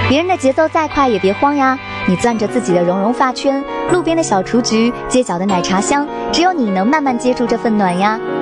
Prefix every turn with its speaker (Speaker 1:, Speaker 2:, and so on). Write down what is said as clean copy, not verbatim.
Speaker 1: 别人的节奏再快也别慌呀，你攥着自己的绒绒发圈，路边的小雏菊，街角的奶茶香，只有你能慢慢接住这份暖呀。